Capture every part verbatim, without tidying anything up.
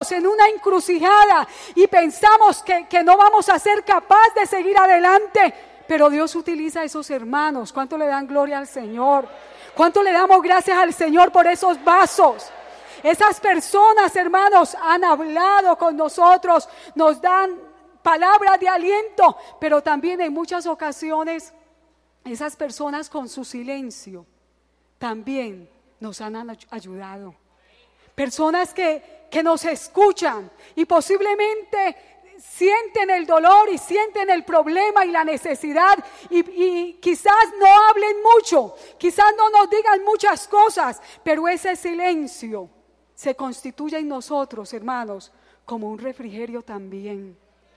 estamos en una encrucijada y pensamos que, que no vamos a ser capaz de seguir adelante, pero Dios utiliza a esos hermanos. ¿Cuánto le dan gloria al Señor? ¿Cuánto le damos gracias al Señor por esos vasos? Esas personas, hermanos, han hablado con nosotros, nos dan palabras de aliento, pero también en muchas ocasiones esas personas con su silencio también nos han ayudado. Personas que, que nos escuchan y posiblemente sienten el dolor y sienten el problema y la necesidad y, y quizás no hablen mucho, quizás no nos digan muchas cosas, pero ese silencio se constituye en nosotros, hermanos, como un refrigerio también.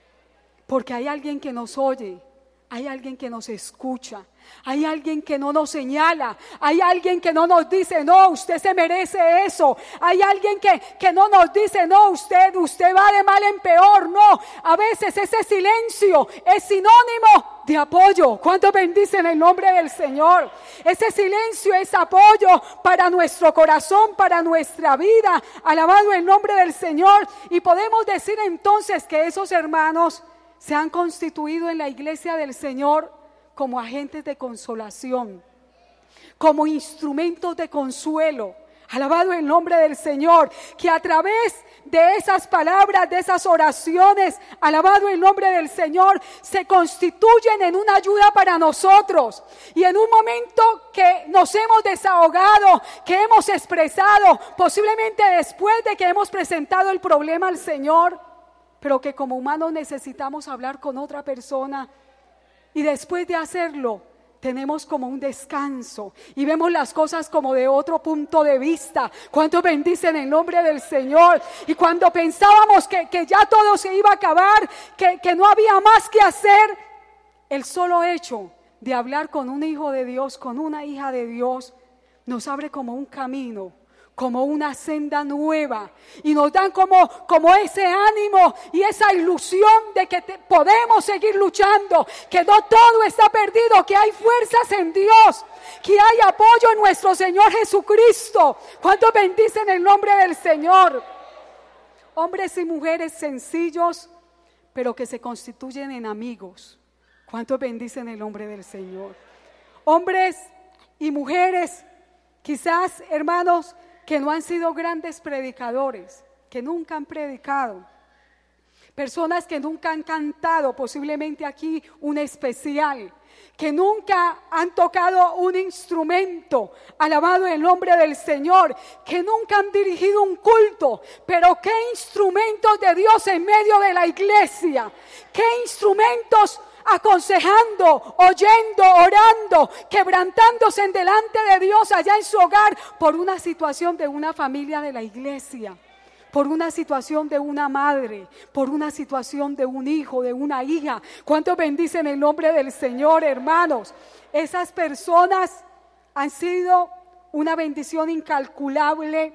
Porque hay alguien que nos oye, hay alguien que nos escucha, hay alguien que no nos señala, hay alguien que no nos dice, no, usted se merece eso. Hay alguien que, que no nos dice, no, usted, usted va de mal en peor. No, a veces ese silencio es sinónimo de apoyo. ¿Cuánto bendicen el nombre del Señor? Ese silencio es apoyo para nuestro corazón, para nuestra vida. Alabado el nombre del Señor. Y podemos decir entonces que esos hermanos se han constituido en la iglesia del Señor como agentes de consolación, como instrumentos de consuelo. Alabado el nombre del Señor, que a través de esas palabras, de esas oraciones, alabado el nombre del Señor, se constituyen en una ayuda para nosotros. Y en un momento que nos hemos desahogado, que hemos expresado, posiblemente después de que hemos presentado el problema al Señor, pero que como humanos necesitamos hablar con otra persona, y después de hacerlo tenemos como un descanso y vemos las cosas como de otro punto de vista. ¿Cuántos bendicen el nombre del Señor? Y cuando pensábamos que, que ya todo se iba a acabar, que, que no había más que hacer, el solo hecho de hablar con un hijo de Dios, con una hija de Dios, nos abre como un camino, como una senda nueva, y nos dan como, como ese ánimo y esa ilusión de que te, podemos seguir luchando, que no todo está perdido, que hay fuerzas en Dios, que hay apoyo en nuestro Señor Jesucristo. ¿Cuántos bendicen el nombre del Señor? Hombres y mujeres sencillos, pero que se constituyen en amigos. ¿Cuántos bendicen el nombre del Señor? Hombres y mujeres, quizás, hermanos, que no han sido grandes predicadores, que nunca han predicado, personas que nunca han cantado, posiblemente aquí un especial, que nunca han tocado un instrumento, alabado el nombre del Señor, que nunca han dirigido un culto, pero qué instrumentos de Dios en medio de la iglesia, qué instrumentos aconsejando, oyendo, orando, quebrantándose en delante de Dios allá en su hogar por una situación de una familia de la iglesia, por una situación de una madre, por una situación de un hijo, de una hija. ¿Cuántos bendicen el nombre del Señor, hermanos? Esas personas han sido una bendición incalculable,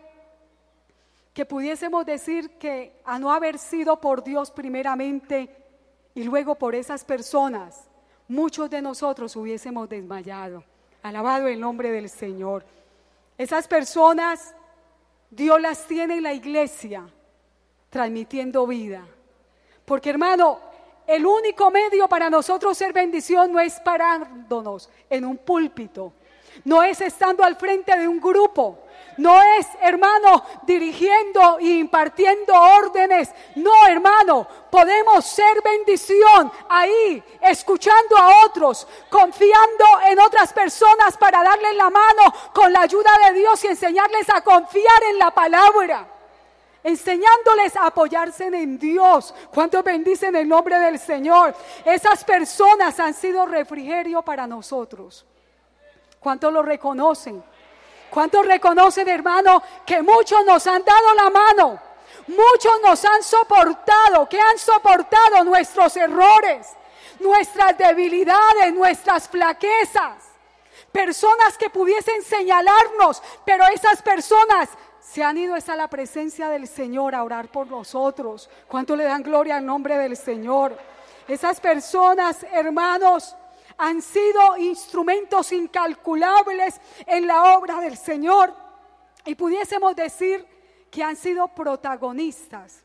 que pudiésemos decir que a no haber sido por Dios primeramente y luego por esas personas, muchos de nosotros hubiésemos desmayado. Alabado el nombre del Señor. Esas personas, Dios las tiene en la iglesia, transmitiendo vida. Porque, hermano, el único medio para nosotros ser bendición no es parándonos en un púlpito, no es estando al frente de un grupo, no es, hermano, dirigiendo e impartiendo órdenes. No, hermano, podemos ser bendición ahí, escuchando a otros, confiando en otras personas para darles la mano con la ayuda de Dios y enseñarles a confiar en la palabra, enseñándoles a apoyarse en Dios. ¿Cuántos bendicen el nombre del Señor? Esas personas han sido refrigerio para nosotros. ¿Cuántos lo reconocen? ¿Cuántos reconocen, hermano, que muchos nos han dado la mano? Muchos nos han soportado, que han soportado nuestros errores, nuestras debilidades, nuestras flaquezas. Personas que pudiesen señalarnos, pero esas personas se han ido a la presencia del Señor a orar por nosotros. ¿Cuánto le dan gloria al nombre del Señor? Esas personas, hermanos, han sido instrumentos incalculables en la obra del Señor, y pudiésemos decir que han sido protagonistas